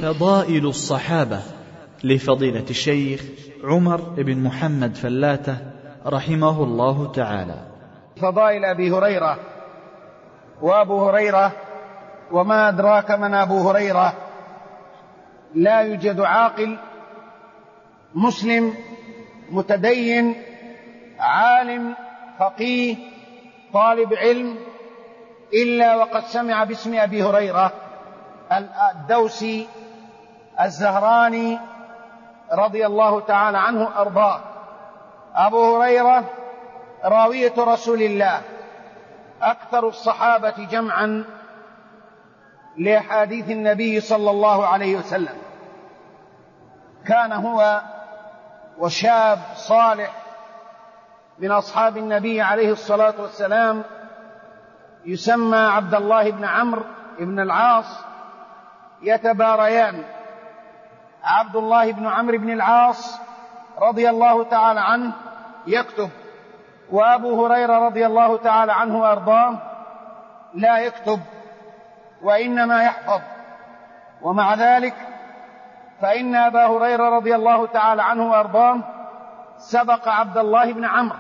فضائل الصحابة لفضيلة الشيخ عمر بن محمد فلاتة رحمه الله تعالى. فضائل أبي هريرة. وأبو هريرة وما أدراك من أبو هريرة. لا يوجد عاقل مسلم متدين عالم فقيه طالب علم إلا وقد سمع باسم أبي هريرة الدوسي الزهراني رضي الله تعالى عنه أرضاه. أبو هريرة راوية رسول الله، أكثر الصحابة جمعا لأحاديث النبي صلى الله عليه وسلم. كان هو وشاب صالح من أصحاب النبي عليه الصلاة والسلام يسمى عبد الله بن عمرو بن العاص يتباريان. عبد الله بن عمرو بن العاص رضي الله تعالى عنه يكتب، وأبو هريرة رضي الله تعالى عنه وأرضاه لا يكتب وإنما يحفظ. ومع ذلك فإن أبا هريرة رضي الله تعالى عنه وأرضاه سبق عبد الله بن عمرو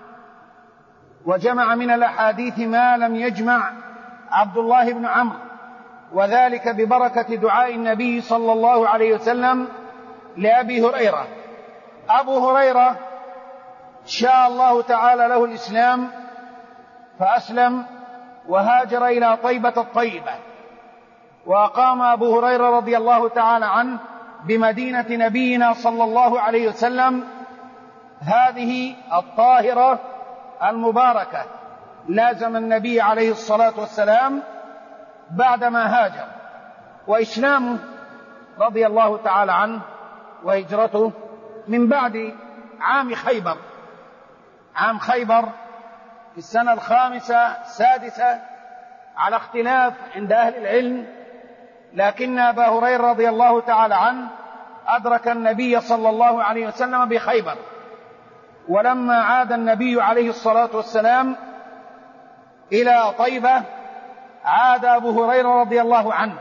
وجمع من الأحاديث ما لم يجمع عبد الله بن عمرو، وذلك ببركة دعاء النبي صلى الله عليه وسلم لأبي هريرة. أبو هريرة شاء الله تعالى له الإسلام فأسلم وهاجر إلى طيبة الطيبة، وأقام أبو هريرة رضي الله تعالى عنه بمدينة نبينا صلى الله عليه وسلم هذه الطاهرة المباركة. لازم النبي عليه الصلاة والسلام بعدما هاجر، وإسلامه رضي الله تعالى عنه وهجرته من بعد عام خيبر. عام خيبر في السنة 5 6 على اختلاف عند أهل العلم، لكن أبا هريرة رضي الله تعالى عنه أدرك النبي صلى الله عليه وسلم بخيبر، ولما عاد النبي عليه الصلاة والسلام إلى طيبة عاد أبو هريرة رضي الله عنه.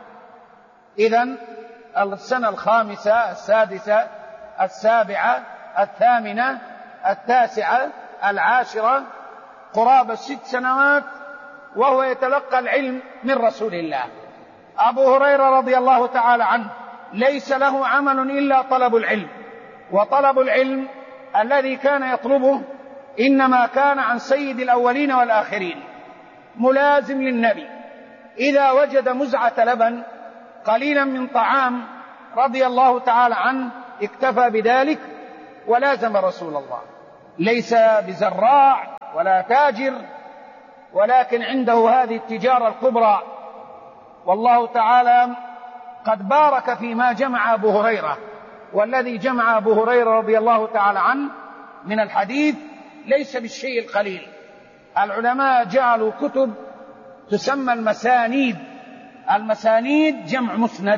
إذن السنة 5 6 7 8 9 10 قرابة 6 سنوات وهو يتلقى العلم من رسول الله. أبو هريرة رضي الله تعالى عنه ليس له عمل إلا طلب العلم، وطلب العلم الذي كان يطلبه إنما كان عن سيد الأولين والآخرين، ملازم للنبي. إذا وجد مزعة لبن قليلا من طعام رضي الله تعالى عنه اكتفى بذلك ولازم رسول الله. ليس بزراع ولا تاجر، ولكن عنده هذه التجارة الكبرى، والله تعالى قد بارك فيما جمع أبو هريرة. والذي جمع أبو هريرة رضي الله تعالى عنه من الحديث ليس بالشيء القليل. العلماء جعلوا كتب تسمى المسانيد. المسانيد جمع مسند،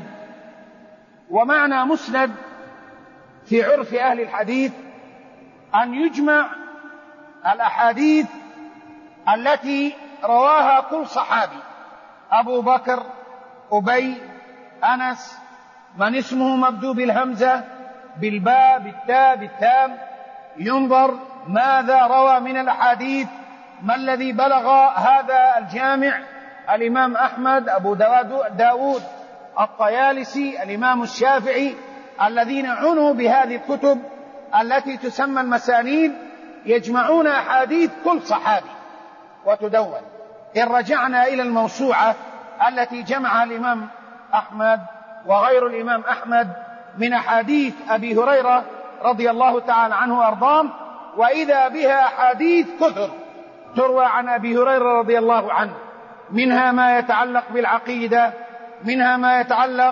ومعنى مسند في عرف أهل الحديث أن يجمع الأحاديث التي رواها كل صحابي، أبو بكر، أبي، أنس، من اسمه مبدوء بالهمزة بالباء بالتاء بالتام، ينظر ماذا روى من الأحاديث، ما الذي بلغ هذا الجامع، الإمام أحمد، أبو داود الطيالسي، الإمام الشافعي، الذين عنوا بهذه الكتب التي تسمى المسانيد، يجمعون أحاديث كل صحابي وتدون. إن رجعنا إلى الموسوعة التي جمعها الإمام أحمد وغير الإمام أحمد من أحاديث أبي هريرة رضي الله تعالى عنه وأرضاه، وإذا بها أحاديث كثر تروى عن أبي هريرة رضي الله عنه، منها ما يتعلق بالعقيدة، منها ما يتعلق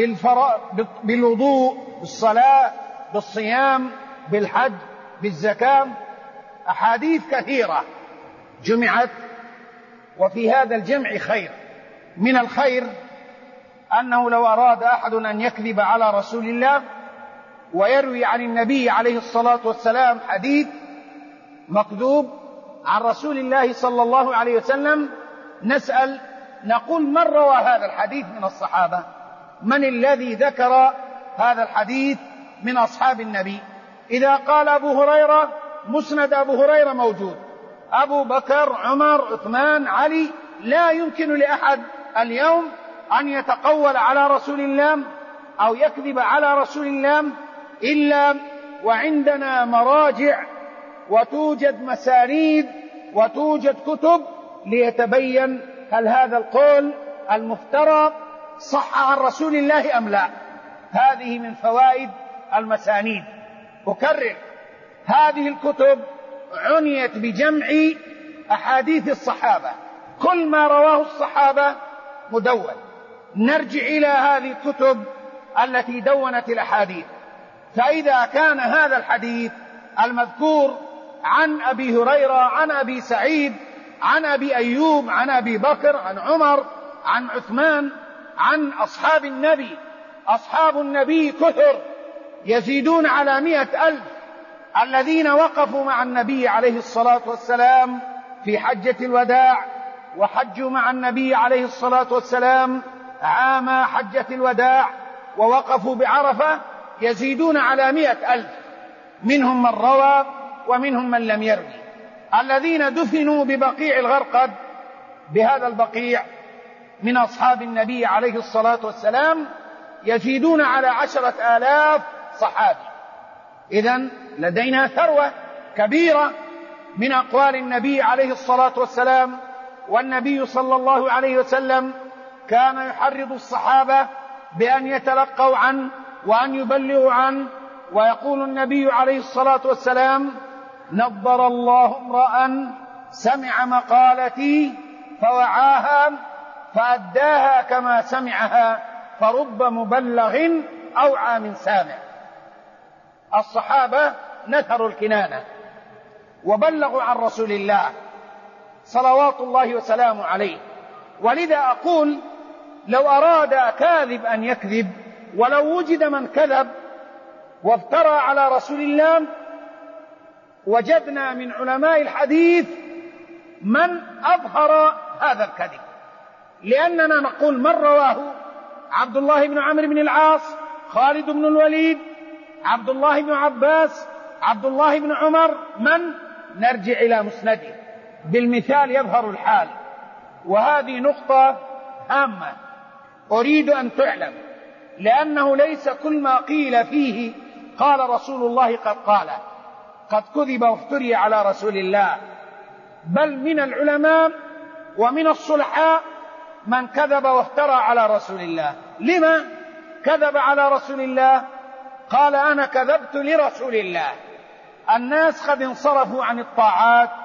بالوضوء، بالصلاة، بالصيام، بالحج، بالزكاة. أحاديث كثيرة جمعت، وفي هذا الجمع خير. من الخير أنه لو أراد أحد أن يكذب على رسول الله ويروي عن النبي عليه الصلاة والسلام حديث مكذوب عن رسول الله صلى الله عليه وسلم، نسأل نقول من روى هذا الحديث من الصحابة؟ من الذي ذكر هذا الحديث من أصحاب النبي. إذا قال أبو هريرة مسند أبو هريرة موجود، أبو بكر، عمر، عثمان، علي، لا يمكن لأحد اليوم أن يتقول على رسول الله أو يكذب على رسول الله إلا وعندنا مراجع وتوجد مسانيد وتوجد كتب ليتبين هل هذا القول المفترى صح عن رسول الله أم لا. هذه من فوائد المسانيد. أكرر، هذه الكتب عنيت بجمع أحاديث الصحابة، كل ما رواه الصحابة مدون. نرجع إلى هذه الكتب التي دونت الأحاديث، فإذا كان هذا الحديث المذكور عن أبي هريرة، عن أبي سعيد، عن أبي أيوب، عن أبي بكر، عن عمر، عن عثمان، عن أصحاب النبي، أصحاب النبي كثر يزيدون على 100,000 الذين وقفوا مع النبي عليه الصلاة والسلام في حجة الوداع، وحجوا مع النبي عليه الصلاة والسلام عام حجة الوداع، ووقفوا بعرفة، يزيدون على 100,000، منهم من روى ومنهم من لم يروي. الذين دفنوا ببقيع الغرقد، بهذا البقيع، من أصحاب النبي عليه الصلاة والسلام يزيدون على 10,000 صحابي. إذن لدينا ثروة كبيرة من أقوال النبي عليه الصلاة والسلام. والنبي صلى الله عليه وسلم كان يحرض الصحابة بأن يتلقوا عنه وأن يبلغوا عنه، ويقول النبي عليه الصلاة والسلام: نضر الله امرأ سمع مقالتي فوعاها فأداها كما سمعها، فرب مبلغ أوعى من سامع. الصحابة نثروا الكنانة وبلغوا عن رسول الله صلوات الله وسلامه عليه. ولذا أقول لو أراد كاذب أن يكذب، ولو وجد من كذب وافترى على رسول الله، وجدنا من علماء الحديث من أظهر هذا الكذب، لأننا نقول من رواه: عبد الله بن عمرو بن العاص، خالد بن الوليد، عبد الله بن عباس، عبد الله بن عمر. من؟ نرجع إلى مسنده، بالمثال يظهر الحال. وهذه نقطة هامة أريد أن تعلم، لأنه ليس كل ما قيل فيه قال رسول الله قد قال، قد كذب وافتري على رسول الله، بل من العلماء ومن الصلحاء من كذب وافترى على رسول الله. لما كذب على رسول الله؟ قال: أنا كذبت لرسول الله. الناس قد انصرفوا عن الطاعات